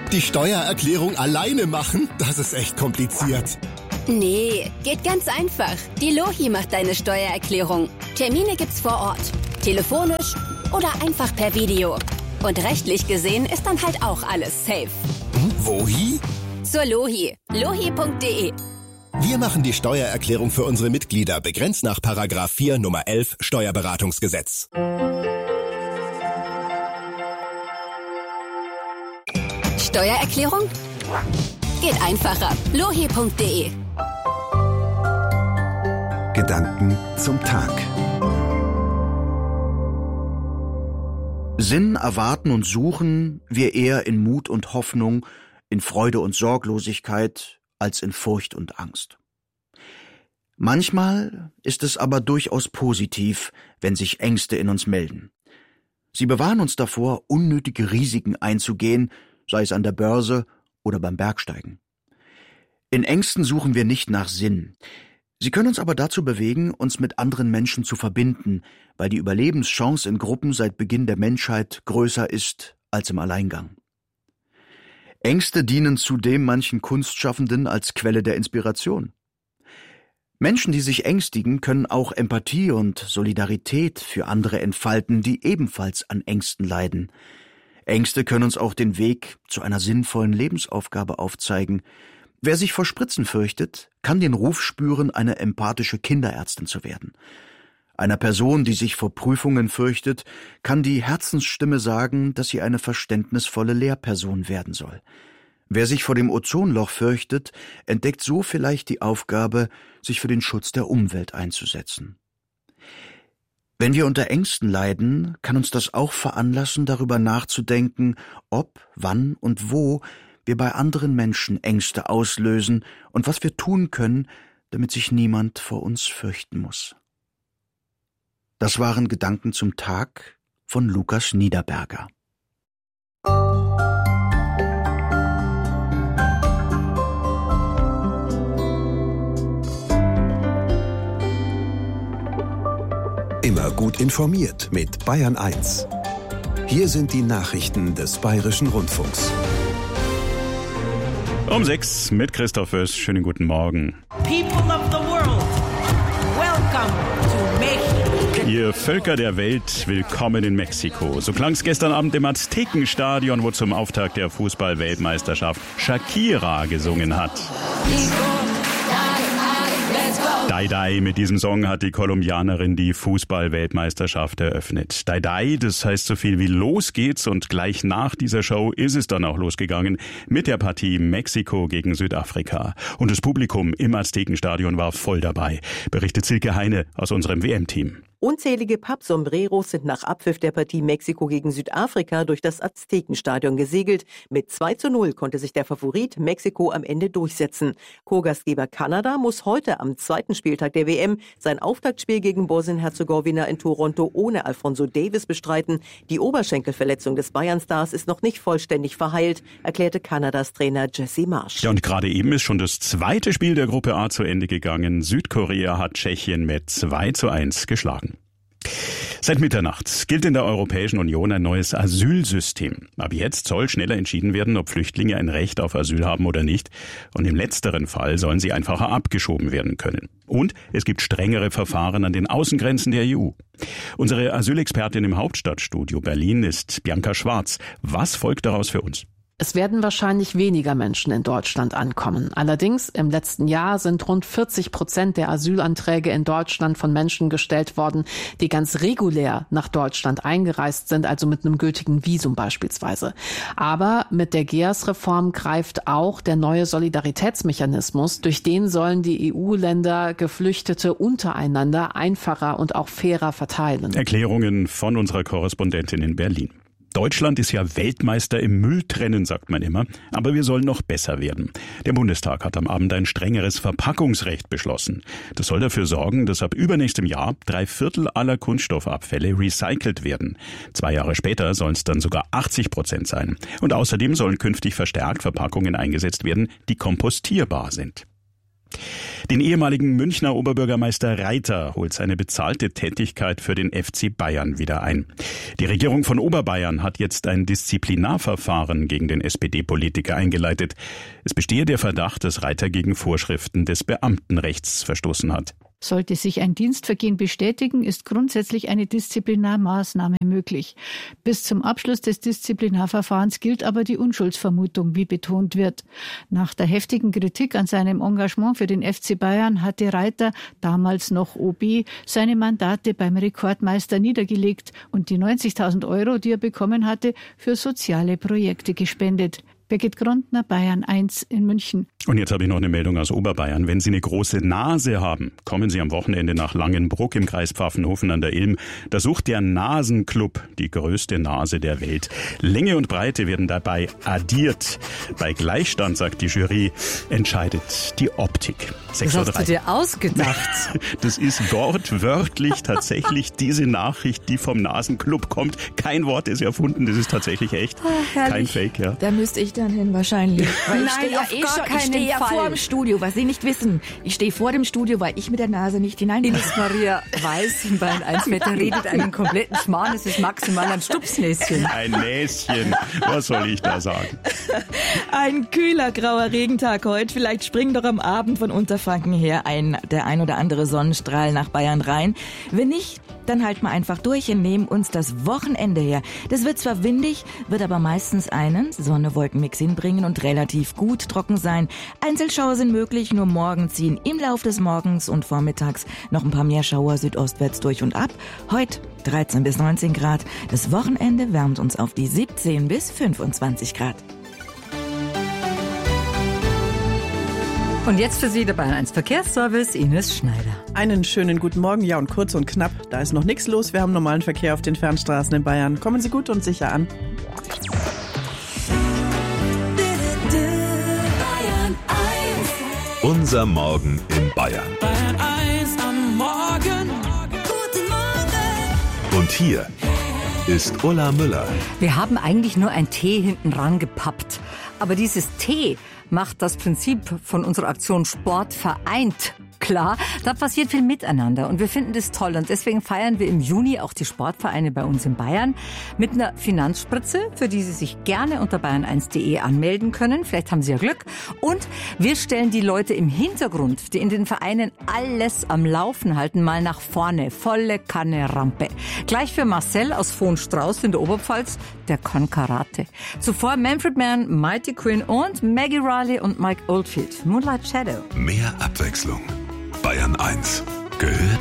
Die Steuererklärung alleine machen? Das ist echt kompliziert. Nee, geht ganz einfach. Die Lohi macht deine Steuererklärung. Termine gibt's vor Ort, telefonisch oder einfach per Video. Und rechtlich gesehen ist dann halt auch alles safe. Wohi? Zur Lohi. Lohi.de. Wir machen die Steuererklärung für unsere Mitglieder, begrenzt nach § 4 Nummer 11 Steuerberatungsgesetz. Steuererklärung? Geht einfacher. Lohi.de. Gedanken zum Tag. Sinn erwarten und suchen wir eher in Mut und Hoffnung, in Freude und Sorglosigkeit, als in Furcht und Angst. Manchmal ist es aber durchaus positiv, wenn sich Ängste in uns melden. Sie bewahren uns davor, unnötige Risiken einzugehen, sei es an der Börse oder beim Bergsteigen. In Ängsten suchen wir nicht nach Sinn. Sie können uns aber dazu bewegen, uns mit anderen Menschen zu verbinden, weil die Überlebenschance in Gruppen seit Beginn der Menschheit größer ist als im Alleingang. Ängste dienen zudem manchen Kunstschaffenden als Quelle der Inspiration. Menschen, die sich ängstigen, können auch Empathie und Solidarität für andere entfalten, die ebenfalls an Ängsten leiden. Ängste können uns auch den Weg zu einer sinnvollen Lebensaufgabe aufzeigen. Wer sich vor Spritzen fürchtet, kann den Ruf spüren, eine empathische Kinderärztin zu werden. Einer Person, die sich vor Prüfungen fürchtet, kann die Herzensstimme sagen, dass sie eine verständnisvolle Lehrperson werden soll. Wer sich vor dem Ozonloch fürchtet, entdeckt so vielleicht die Aufgabe, sich für den Schutz der Umwelt einzusetzen. Wenn wir unter Ängsten leiden, kann uns das auch veranlassen, darüber nachzudenken, ob, wann und wo wir bei anderen Menschen Ängste auslösen und was wir tun können, damit sich niemand vor uns fürchten muss. Das waren Gedanken zum Tag von Lukas Niederberger. Immer gut informiert mit Bayern 1. Hier sind die Nachrichten des Bayerischen Rundfunks. Um 6 mit Christoph Wöss. Schönen guten Morgen. People of the world, welcome to Mexico. Ihr Völker der Welt, willkommen in Mexiko. So klang es gestern Abend im Aztekenstadion, wo zum Auftakt der Fußball-Weltmeisterschaft Shakira gesungen hat. Dai Dai, mit diesem Song hat die Kolumbianerin die Fußball-Weltmeisterschaft eröffnet. Dai Dai, das heißt so viel wie los geht's, und gleich nach dieser Show ist es dann auch losgegangen mit der Partie Mexiko gegen Südafrika. Und das Publikum im Aztekenstadion war voll dabei, berichtet Silke Heine aus unserem WM-Team. Unzählige Pappsombreros sind nach Abpfiff der Partie Mexiko gegen Südafrika durch das Aztekenstadion gesegelt. Mit 2:0 konnte sich der Favorit Mexiko am Ende durchsetzen. Co-Gastgeber Kanada muss heute am zweiten Spieltag der WM sein Auftaktspiel gegen Bosnien-Herzegowina in Toronto ohne Alphonso Davies bestreiten. Die Oberschenkelverletzung des Bayern-Stars ist noch nicht vollständig verheilt, erklärte Kanadas Trainer Jesse Marsch. Ja, und gerade eben ist schon das zweite Spiel der Gruppe A zu Ende gegangen. Südkorea hat Tschechien mit 2:1 geschlagen. Seit Mitternacht gilt in der Europäischen Union ein neues Asylsystem. Ab jetzt soll schneller entschieden werden, ob Flüchtlinge ein Recht auf Asyl haben oder nicht. Und im letzteren Fall sollen sie einfacher abgeschoben werden können. Und es gibt strengere Verfahren an den Außengrenzen der EU. Unsere Asylexpertin im Hauptstadtstudio Berlin ist Bianca Schwarz. Was folgt daraus für uns? Es werden wahrscheinlich weniger Menschen in Deutschland ankommen. Allerdings, im letzten Jahr sind rund 40% der Asylanträge in Deutschland von Menschen gestellt worden, die ganz regulär nach Deutschland eingereist sind, also mit einem gültigen Visum beispielsweise. Aber mit der GEAS-Reform greift auch der neue Solidaritätsmechanismus. Durch den sollen die EU-Länder Geflüchtete untereinander einfacher und auch fairer verteilen. Erklärungen von unserer Korrespondentin in Berlin. Deutschland ist ja Weltmeister im Mülltrennen, sagt man immer, aber wir sollen noch besser werden. Der Bundestag hat am Abend ein strengeres Verpackungsrecht beschlossen. Das soll dafür sorgen, dass ab übernächstem Jahr 3/4 aller Kunststoffabfälle recycelt werden. 2 Jahre später sollen es dann sogar 80% sein. Und außerdem sollen künftig verstärkt Verpackungen eingesetzt werden, die kompostierbar sind. Den ehemaligen Münchner Oberbürgermeister Reiter holt seine bezahlte Tätigkeit für den FC Bayern wieder ein. Die Regierung von Oberbayern hat jetzt ein Disziplinarverfahren gegen den SPD-Politiker eingeleitet. Es bestehe der Verdacht, dass Reiter gegen Vorschriften des Beamtenrechts verstoßen hat. Sollte sich ein Dienstvergehen bestätigen, ist grundsätzlich eine Disziplinarmaßnahme möglich. Bis zum Abschluss des Disziplinarverfahrens gilt aber die Unschuldsvermutung, wie betont wird. Nach der heftigen Kritik an seinem Engagement für den FC Bayern hatte Reiter, damals noch OB, seine Mandate beim Rekordmeister niedergelegt und die 90.000 €, die er bekommen hatte, für soziale Projekte gespendet. Birgit Grundner, Bayern 1 in München. Und jetzt habe ich noch eine Meldung aus Oberbayern. Wenn Sie eine große Nase haben, kommen Sie am Wochenende nach Langenbruck im Kreis Pfaffenhofen an der Ilm. Da sucht der Nasenclub die größte Nase der Welt. Länge und Breite werden dabei addiert. Bei Gleichstand, sagt die Jury, entscheidet die Optik. 6:03. Das hast du dir ausgedacht. Das ist wortwörtlich tatsächlich diese Nachricht, die vom Nasenclub kommt. Kein Wort ist erfunden, das ist tatsächlich echt. Kein Fake, ja. Da müsste ich dann hin wahrscheinlich. Weil Ich stehe ja vor dem Studio, was Sie nicht wissen. Ich stehe vor dem Studio, weil ich mit der Nase nicht hinein kann. Ines Maria Weiß in Bayern 1 Wetter redet einen kompletten Schmarrn. Es ist maximal ein Stupsnäschen. Ein Näschen. Was soll ich da sagen? Ein kühler, grauer Regentag heute. Vielleicht springt doch am Abend von Unterfranken her der ein oder andere Sonnenstrahl nach Bayern rein. Wenn nicht, dann halten wir einfach durch und nehmen uns das Wochenende her. Das wird zwar windig, wird aber meistens einen Sonne-Wolken-Mix hinbringen und relativ gut trocken sein. Einzelschauer sind möglich, nur morgen ziehen im Lauf des Morgens und Vormittags noch ein paar mehr Schauer südostwärts durch und ab. Heute 13 bis 19 Grad. Das Wochenende wärmt uns auf die 17 bis 25 Grad. Und jetzt für Sie der Bayern 1 Verkehrsservice, Ines Schneider. Einen schönen guten Morgen, ja, und kurz und knapp, da ist noch nichts los. Wir haben normalen Verkehr auf den Fernstraßen in Bayern. Kommen Sie gut und sicher an. Unser Morgen in Bayern. Bayern 1 am Morgen. Guten Morgen. Und hier ist Ulla Müller. Wir haben eigentlich nur ein T hinten ran gepappt. Aber dieses T macht das Prinzip von unserer Aktion Sport vereint klar. Da passiert viel miteinander und wir finden das toll. Und deswegen feiern wir im Juni auch die Sportvereine bei uns in Bayern mit einer Finanzspritze, für die Sie sich gerne unter bayern1.de anmelden können. Vielleicht haben Sie ja Glück. Und wir stellen die Leute im Hintergrund, die in den Vereinen alles am Laufen halten, mal nach vorne. Volle Kanne Rampe. Gleich für Marcel aus Vohn-Strauß in der Oberpfalz, der kann Karate. Zuvor Manfred Mann, Mighty Quinn und Maggie Riley und Mike Oldfield. Moonlight Shadow. Mehr Abwechslung. Bayern 1 gehört